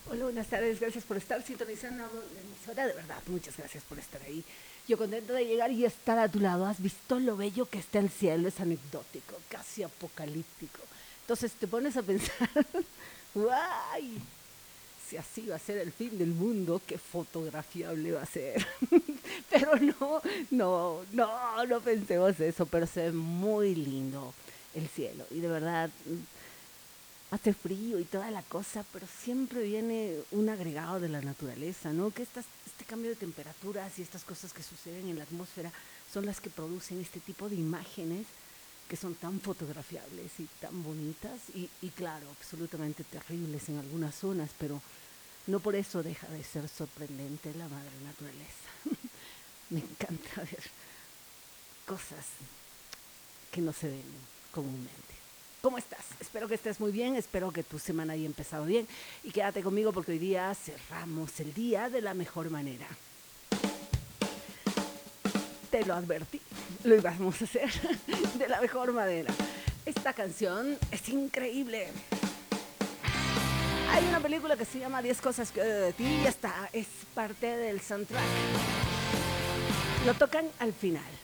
Hola, buenas tardes, gracias por estar sintonizando la emisora, de verdad, muchas gracias por estar ahí. Yo contenta de llegar y estar a tu lado. ¿Has visto lo bello que está el cielo? Es anecdótico, casi apocalíptico. Entonces te pones a pensar, ¡guay! Si así va a ser el fin del mundo, qué fotografiable va a ser. Pero no pensemos eso, pero se ve muy lindo el cielo. Y de verdad, hace frío y toda la cosa, pero siempre viene un agregado de la naturaleza, ¿no? Que este cambio de temperaturas y estas cosas que suceden en la atmósfera son las que producen este tipo de imágenes que son tan fotografiables y tan bonitas y claro, absolutamente terribles en algunas zonas, pero no por eso deja de ser sorprendente la madre naturaleza. Me encanta ver cosas que no se ven comúnmente. ¿Cómo estás? Espero que estés muy bien, espero que tu semana haya empezado bien y quédate conmigo porque hoy día cerramos el día de la mejor manera. Te lo advertí, lo íbamos a hacer de la mejor manera. Esta canción es increíble. Hay una película que se llama 10 cosas que odio de ti y esta es parte del soundtrack. Lo tocan al final.